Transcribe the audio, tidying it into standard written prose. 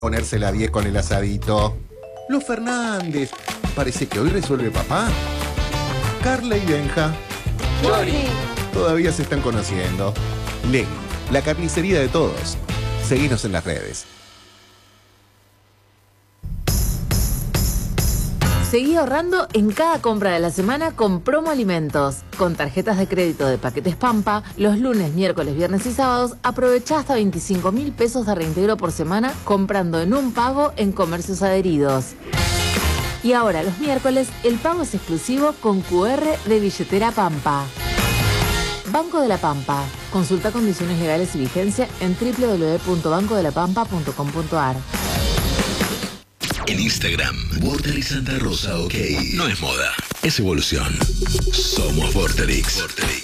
Ponerse la 10 con el asadito. Los Fernández. Parece que hoy resuelve papá. Carla y Benja. Chori. Todavía se están conociendo. Len, la carnicería de todos. Seguinos en las redes. Seguí ahorrando en cada compra de la semana con Promo Alimentos. Con tarjetas de crédito de Paquetes Pampa, los lunes, miércoles, viernes y sábados, aprovechá hasta 25.000 pesos de reintegro por semana comprando en un pago en comercios adheridos. Y ahora, los miércoles, el pago es exclusivo con QR de Billetera Pampa. Banco de la Pampa. Consulta condiciones legales y vigencia en www.bancodelapampa.com.ar. En Instagram, Vorterix Santa Rosa OK. No es moda, es evolución. Somos Vorterix.